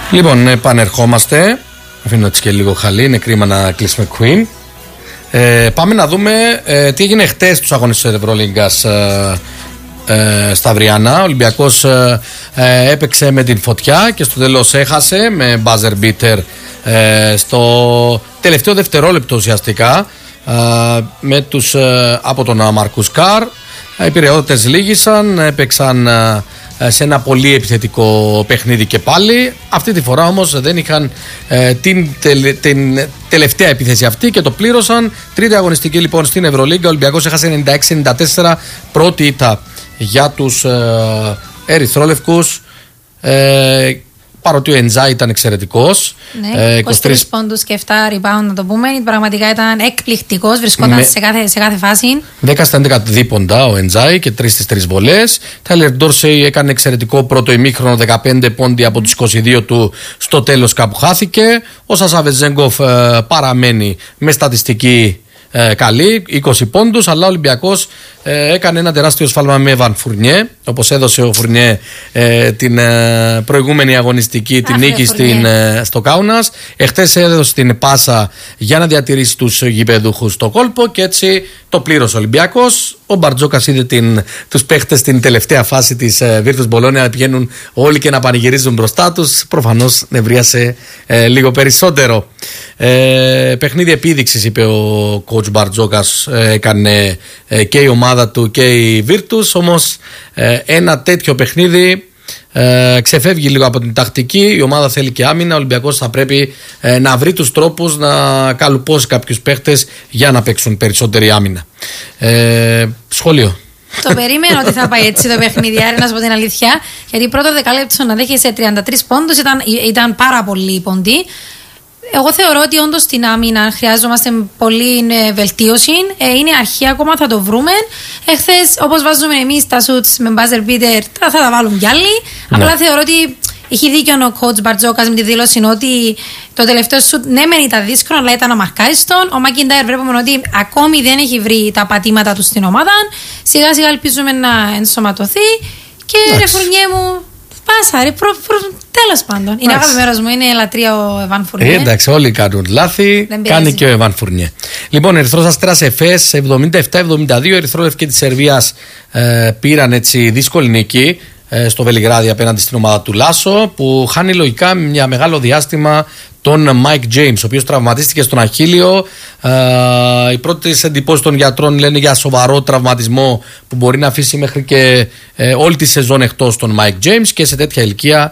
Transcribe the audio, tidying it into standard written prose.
Λοιπόν, επανερχόμαστε. Αφήνω έτσι και λίγο χαλή, είναι κρίμα να κλείσουμε Queen. Πάμε να δούμε τι έγινε χτες στους αγώνες της Ευρωλίγκας στα Αυριανά. Ο Ολυμπιακός έπαιξε με την φωτιά και στο τέλος έχασε με buzzer beater στο τελευταίο δευτερόλεπτο ουσιαστικά με τους από τον Μαρκούς Κάρ. Οι πειραιώτες λύγησαν, έπαιξαν σε ένα πολύ επιθετικό παιχνίδι και πάλι. Αυτή τη φορά όμως δεν είχαν την τελευταία επίθεση αυτή και το πλήρωσαν. Τρίτη αγωνιστική λοιπόν στην Ευρωλίγκα. Ο Ολυμπιακός έχασε 96-94, πρώτη ήττα για τους ερυθρόλευκους. Παρότι ο Εντζά ήταν εξαιρετικός. Ναι, 23 πόντους και 7 rebound να το πούμε. Πραγματικά ήταν εκπληκτικός, βρισκόταν σε κάθε φάση. 10 στα 11 δίποντα ο Εντζάι και 3 στις 3 βολές. Τάιλερ Ντόρσεϊ έκανε εξαιρετικό πρώτο ημίχρονο, 15 πόντι από τους 22 του, στο τέλος κάπου χάθηκε. Ο Σάσα Βεζέγκοφ παραμένει με στατιστική καλή, 20 πόντους, αλλά ο Ολυμπιακός έκανε ένα τεράστιο σφάλμα με Βαν Φουρνιέ, όπως έδωσε ο Φουρνιέ την προηγούμενη αγωνιστική, την νίκη στο Κάουνας. Εχθές έδωσε την πάσα για να διατηρήσει τους γηπεδούχους στο κόλπο και έτσι το πλήρωσε ο Ολυμπιακός. Ο Μπαρτζόκας είδε τους παίχτες στην τελευταία φάση της Βίρτους Μπολόνια να πηγαίνουν όλοι και να πανηγυρίζουν μπροστά τους. Προφανώς νευρίασε λίγο περισσότερο. Παιχνίδι επίδειξης, είπε ο coach Μπαρτζόκας, έκανε και η ομάδα του και η Βίρτους. Όμως ένα τέτοιο παιχνίδι ξεφεύγει λίγο από την τακτική. Η ομάδα θέλει και άμυνα. Ο Ολυμπιακός θα πρέπει να βρει τους τρόπους να καλουπώσει κάποιους παίχτες για να παίξουν περισσότερη άμυνα. Σχόλιο. Το περίμενα ότι θα πάει έτσι το παιχνίδι, άρα να σου πω την αλήθεια. Γιατί πρώτο δεκάλεπτο να δέχεσαι 33 πόντους ήταν πάρα πολύ πόντοι. Εγώ θεωρώ ότι όντως στην άμυνα χρειάζομαστε πολύ βελτίωση. Είναι αρχή ακόμα, θα το βρούμε. Εχθές, όπως βάζουμε εμείς τα σουτς με buzzer beater, θα τα βάλουν κι άλλοι. Ναι. Απλά θεωρώ ότι έχει δίκιο ο coach Μπαρτζόκας με τη δήλωση ότι το τελευταίο σουτ ναι μεν ήταν δύσκολο, αλλά ήταν αμαρκάριστον. Ο Μακιντάιρ βλέπουμε ότι ακόμη δεν έχει βρει τα πατήματα του στην ομάδα. Σιγά σιγά ελπίζουμε να ενσωματωθεί. Και ρε Φουρνιέ μου, πάσα, ρε, τέλος πάντων. Είναι αγαπημένος μου, είναι λατρεία ο Εβάν Φουρνιέ. Εντάξει, όλοι κάνουν λάθη. Κάνει και ο Εβάν Φουρνιέ. Λοιπόν, Ερυθρός Αστέρας Εφές 77-72. Οι ερυθρόλευκοι της Σερβίας πήραν έτσι δύσκολη νίκη στο Βελιγράδι απέναντι στην ομάδα του Λάσο, που χάνει λογικά μια μεγάλο διάστημα τον Μάικ Τζέιμς, ο οποίος τραυματίστηκε στον αχίλιο. Οι πρώτες εντυπώσεις των γιατρών λένε για σοβαρό τραυματισμό που μπορεί να αφήσει μέχρι και όλη τη σεζόν εκτός τον Μάικ Τζέιμς, και σε τέτοια ηλικία